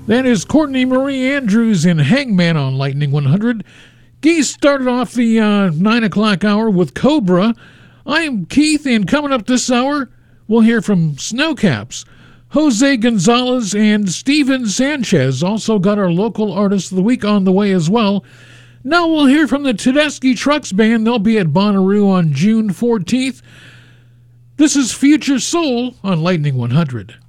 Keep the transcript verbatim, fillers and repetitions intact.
That is Courtney Marie Andrews and Hangman on Lightning one hundred. Geese started off the uh, nine o'clock hour with Cobra. I'm Keith, and coming up this hour, we'll hear from Snowcaps. Jose Gonzalez and Steven Sanchez also got our local artist of the week on the way as well. Now we'll hear from the Tedeschi Trucks Band. They'll be at Bonnaroo on June fourteenth. This is Future Soul on Lightning one hundred.